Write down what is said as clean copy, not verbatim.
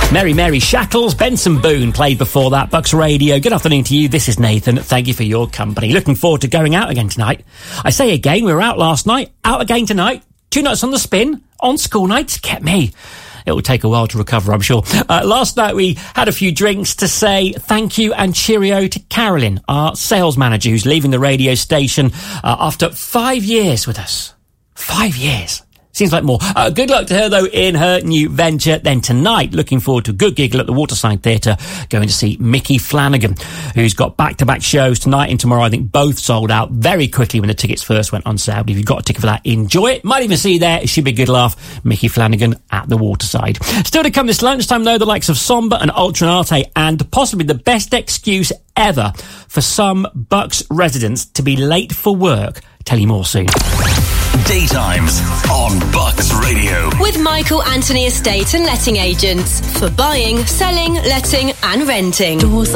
Mary Mary Shackles, Benson Boone played before that. Bucks Radio. Good afternoon to you. This is Nathan. Thank you for your company. Looking forward to going out again tonight. I say again, we were out last night, out again tonight. 2 nights on the spin, on school nights. Get me. It will take a while to recover, I'm sure. Last night we had a few drinks to say thank you and cheerio to Carolyn, our sales manager, who's leaving the radio station after 5 years with us. 5 years. Seems like more. Good luck to her, though, in her new venture. Then tonight, looking forward to a good giggle at the Waterside Theatre, going to see Mickey Flanagan, who's got back-to-back shows tonight and tomorrow. I think both sold out very quickly when the tickets first went on sale. But if you've got a ticket for that, enjoy it. Might even see you there. It should be a good laugh. Mickey Flanagan at the Waterside. Still to come this lunchtime, though, the likes of Somber and Ultranate, and possibly the best excuse ever for some Bucks residents to be late for work. Tell you more soon. Daytimes on Bucks Radio. With Michael Anthony Estate and Letting Agents for buying, selling, letting and renting. Doors